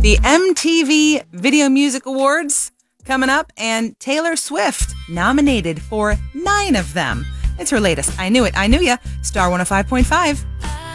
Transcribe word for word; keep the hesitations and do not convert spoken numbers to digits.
The M T V Video Music Awards coming up, and Taylor Swift nominated for nine of them. It's her latest I Knew It, I Knew Ya, Star one oh five point five.